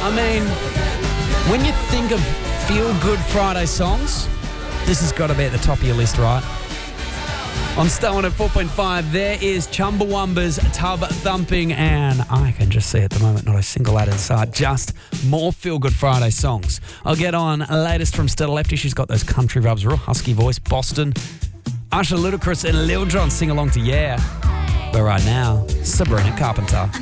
I mean, when you think of feel-good Friday songs, this has got to be at the top of your list, right? On Star 1 at 4.5, there is Chumbawamba's Tub Thumping, and I can just see at the moment not a single ad in sight, just more feel-good Friday songs. I'll get on latest from Stella Lefty. She's got those country rubs, real husky voice, Boston. Usher, Ludacris and Lil Jon sing along to Yeah. But right now, Sabrina Carpenter.